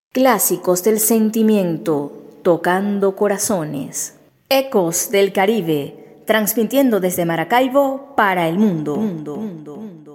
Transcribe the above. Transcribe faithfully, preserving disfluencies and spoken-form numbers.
Clásicos del sentimiento, tocando corazones. Ecos del Caribe, transmitiendo desde Maracaibo para el mundo. mundo, mundo, mundo.